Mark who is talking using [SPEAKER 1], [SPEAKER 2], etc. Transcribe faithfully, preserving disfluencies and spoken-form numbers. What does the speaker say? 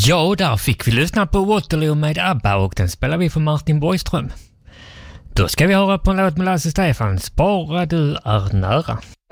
[SPEAKER 1] Ja, där fick vi lyssna på Waterloo med ABBA och den spelar vi för Martin Borgström. Då ska vi höra på en låt med Lasse Stefans, Bara du är nära.